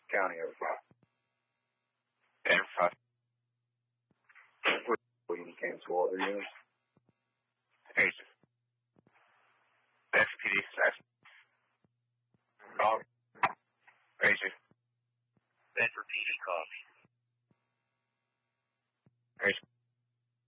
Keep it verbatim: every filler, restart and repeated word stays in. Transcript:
County over five. Over five. William Camp's water units. Agent. F P D slash. Call. Agent. Bedford P D call. Agent.